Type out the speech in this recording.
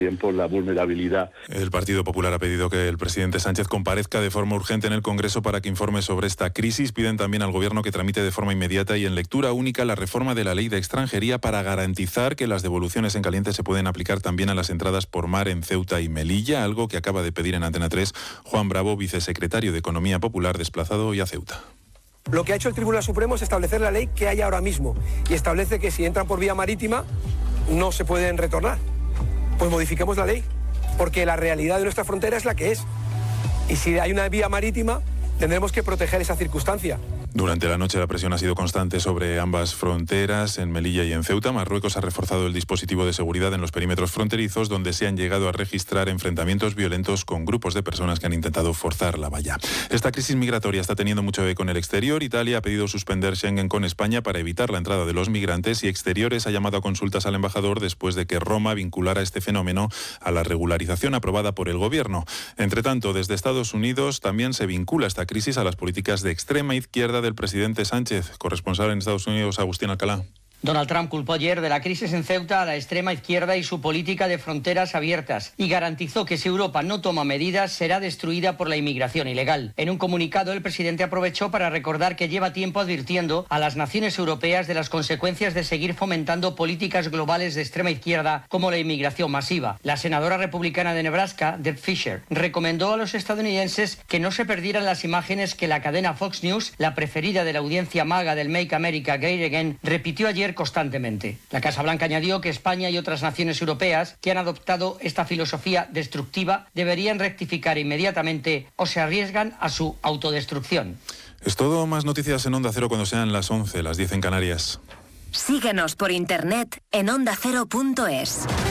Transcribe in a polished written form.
Por la vulnerabilidad. El Partido Popular ha pedido que el presidente Sánchez comparezca de forma urgente en el Congreso para que informe sobre esta crisis. Piden también al Gobierno que tramite de forma inmediata y en lectura única la reforma de la Ley de Extranjería para garantizar que las devoluciones en caliente se pueden aplicar también a las entradas por mar en Ceuta y Melilla, algo que acaba de pedir en Antena 3 Juan Bravo, vicesecretario de Economía Popular, desplazado hoy a Ceuta. Lo que ha hecho el Tribunal Supremo es establecer la ley que hay ahora mismo y establece que si entran por vía marítima no se pueden retornar. Pues modifiquemos la ley, porque la realidad de nuestra frontera es la que es. Y si hay una vía marítima, tendremos que proteger esa circunstancia. Durante la noche la presión ha sido constante sobre ambas fronteras, en Melilla y en Ceuta. Marruecos ha reforzado el dispositivo de seguridad en los perímetros fronterizos, donde se han llegado a registrar enfrentamientos violentos con grupos de personas que han intentado forzar la valla. Esta crisis migratoria está teniendo mucho eco en el exterior. Italia ha pedido suspender Schengen con España para evitar la entrada de los migrantes y Exteriores ha llamado a consultas al embajador después de que Roma vinculara este fenómeno a la regularización aprobada por el gobierno. Entre tanto, desde Estados Unidos también se vincula esta crisis a las políticas de extrema izquierda del presidente Sánchez. Corresponsal en Estados Unidos, Agustín Alcalá. Donald Trump culpó ayer de la crisis en Ceuta a la extrema izquierda y su política de fronteras abiertas y garantizó que si Europa no toma medidas será destruida por la inmigración ilegal. En un comunicado, el presidente aprovechó para recordar que lleva tiempo advirtiendo a las naciones europeas de las consecuencias de seguir fomentando políticas globales de extrema izquierda como la inmigración masiva. La senadora republicana de Nebraska, Deb Fischer, recomendó a los estadounidenses que no se perdieran las imágenes que la cadena Fox News, la preferida de la audiencia MAGA del Make America Great Again, repitió ayer constantemente. La Casa Blanca añadió que España y otras naciones europeas que han adoptado esta filosofía destructiva deberían rectificar inmediatamente o se arriesgan a su autodestrucción. Es todo. Más noticias en Onda Cero cuando sean las 11, las 10 en Canarias. Síguenos por internet en ondacero.es.